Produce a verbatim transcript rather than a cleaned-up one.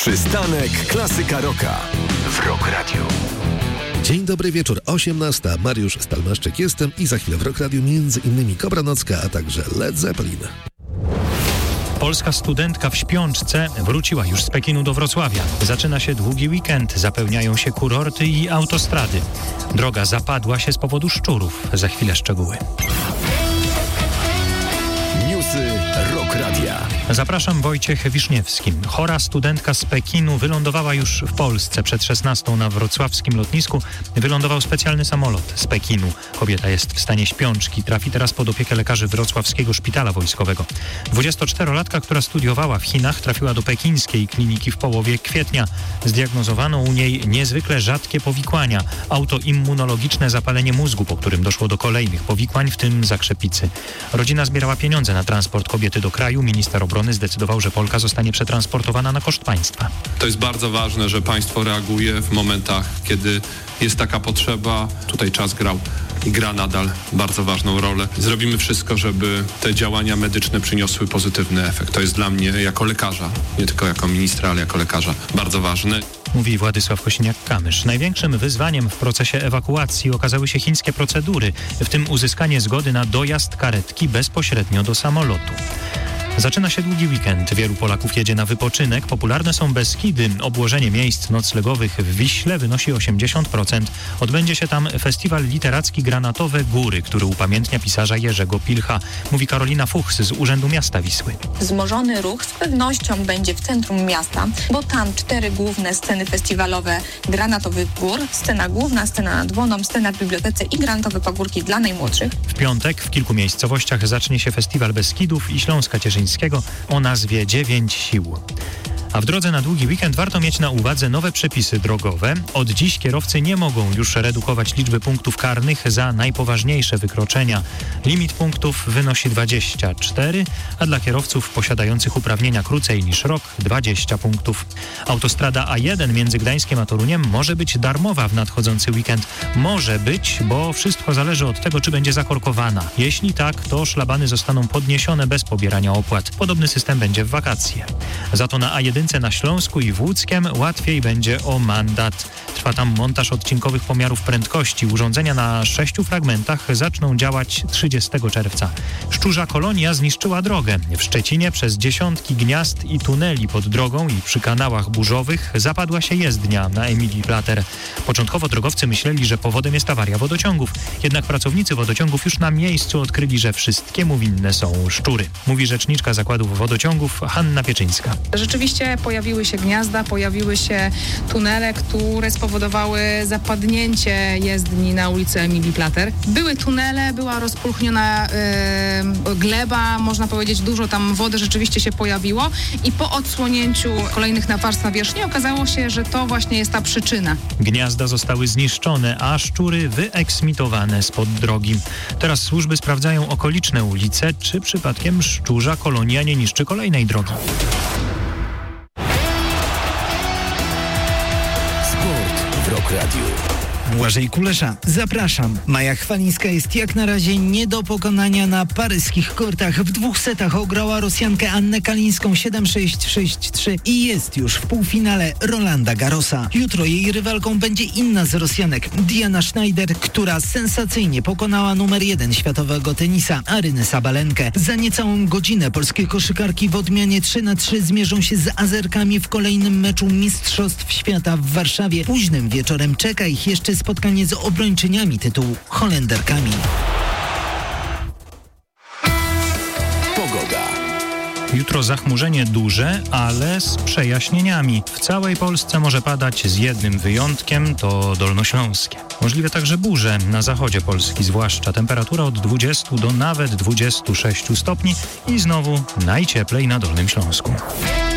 Przystanek Klasyka Rocka w Rock Radio. Dzień dobry wieczór, osiemnasta. Mariusz Stalmaszczyk jestem i za chwilę w Rock Radio między innymi Kobra Nocka, a także Led Zeppelin. Polska studentka w śpiączce wróciła już z Pekinu do Wrocławia. Zaczyna się długi weekend, zapełniają się kurorty i autostrady. Droga zapadła się z powodu szczurów. Za chwilę szczegóły. Newsy Rock Radia. Zapraszam, Wojciech Wiszniewski. Chora studentka z Pekinu wylądowała już w Polsce. Przed szesnastą na wrocławskim lotnisku wylądował specjalny samolot z Pekinu. Kobieta jest w stanie śpiączki. Trafi teraz pod opiekę lekarzy Wrocławskiego Szpitala Wojskowego. dwudziestoczterolatka, która studiowała w Chinach, trafiła do pekińskiej kliniki w połowie kwietnia. Zdiagnozowano u niej niezwykle rzadkie powikłania. Autoimmunologiczne zapalenie mózgu, po którym doszło do kolejnych powikłań, w tym zakrzepicy. Rodzina zbierała pieniądze na transport kobiety do kraju. Minister obrony zdecydował, że Polka zostanie przetransportowana na koszt państwa. To jest bardzo ważne, że państwo reaguje w momentach, kiedy jest taka potrzeba. Tutaj czas grał i gra nadal bardzo ważną rolę. Zrobimy wszystko, żeby te działania medyczne przyniosły pozytywny efekt. To jest dla mnie jako lekarza, nie tylko jako ministra, ale jako lekarza bardzo ważne. Mówi Władysław Kosiniak-Kamysz. Największym wyzwaniem w procesie ewakuacji okazały się chińskie procedury, w tym uzyskanie zgody na dojazd karetki bezpośrednio do samolotu. Zaczyna się długi weekend. Wielu Polaków jedzie na wypoczynek. Popularne są Beskidy. Obłożenie miejsc noclegowych w Wiśle wynosi osiemdziesiąt procent. Odbędzie się tam festiwal literacki Granatowe Góry, który upamiętnia pisarza Jerzego Pilcha. Mówi Karolina Fuchs z Urzędu Miasta Wisły. Wzmożony ruch z pewnością będzie w centrum miasta, bo tam cztery główne sceny festiwalowe Granatowych Gór, scena główna, scena nad wodą, scena w bibliotece i Granatowe Pagórki dla najmłodszych. W piątek w kilku miejscowościach zacznie się festiwal Beskidów i Śląska Cieszyńskiego o nazwie Dziewięć Sił. A w drodze na długi weekend warto mieć na uwadze nowe przepisy drogowe. Od dziś kierowcy nie mogą już redukować liczby punktów karnych za najpoważniejsze wykroczenia. Limit punktów wynosi dwadzieścia cztery, a dla kierowców posiadających uprawnienia krócej niż rok dwadzieścia punktów. Autostrada A jeden między Gdańskiem a Toruniem może być darmowa w nadchodzący weekend. Może być, bo wszystko zależy od tego, czy będzie zakorkowana. Jeśli tak, to szlabany zostaną podniesione bez pobierania opłat. Podobny system będzie w wakacje. Za to na A jeden na Śląsku i w Łódzkiem łatwiej będzie o mandat. Trwa tam montaż odcinkowych pomiarów prędkości. Urządzenia na sześciu fragmentach zaczną działać trzydziestego czerwca. Szczurza kolonia zniszczyła drogę. W Szczecinie przez dziesiątki gniazd i tuneli pod drogą i przy kanałach burzowych zapadła się jezdnia na Emilii Plater. Początkowo drogowcy myśleli, że powodem jest awaria wodociągów. Jednak pracownicy wodociągów już na miejscu odkryli, że wszystkiemu winne są szczury. Mówi rzeczniczka zakładów wodociągów Hanna Pieczyńska. Rzeczywiście pojawiły się gniazda, pojawiły się tunele, które spowodowały zapadnięcie jezdni na ulicy Emilii Plater. Były tunele, była rozpulchniona yy, gleba, można powiedzieć, dużo tam wody rzeczywiście się pojawiło i po odsłonięciu kolejnych warstw nawierzchni okazało się, że to właśnie jest ta przyczyna. Gniazda zostały zniszczone, a szczury wyeksmitowane spod drogi. Teraz służby sprawdzają okoliczne ulice, czy przypadkiem szczurza kolonia nie niszczy kolejnej drogi. W Rock Radio. Błażej Kulesza, zapraszam. Maja Chwalińska jest jak na razie nie do pokonania na paryskich kortach. W dwóch setach ograła Rosjankę Annę Kalińską siedem sześć, sześć trzy i jest już w półfinale Rolanda Garrosa. Jutro jej rywalką będzie inna z Rosjanek, Diana Schneider, która sensacyjnie pokonała numer jeden światowego tenisa, Arynę Sabalenkę. Za niecałą godzinę polskie koszykarki w odmianie trzy na trzy zmierzą się z Azerkami w kolejnym meczu Mistrzostw Świata w Warszawie. Późnym wieczorem czeka ich jeszcze spotkanie z obrończyniami tytułu, Holenderkami. Pogoda. Jutro zachmurzenie duże, ale z przejaśnieniami. W całej Polsce może padać z jednym wyjątkiem, to dolnośląskie. Możliwe także burze na zachodzie Polski, zwłaszcza temperatura od dwudziestu do nawet dwudziestu sześciu stopni i znowu najcieplej na Dolnym Śląsku.